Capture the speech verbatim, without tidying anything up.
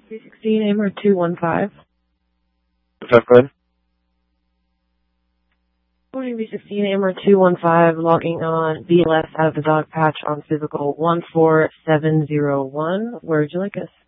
three sixteen Amber two one five. What's up, Glenn? Morning, B sixteen Amber two one five, logging on B L S out of the dog patch on physical one four seven zero one. Where would you like us?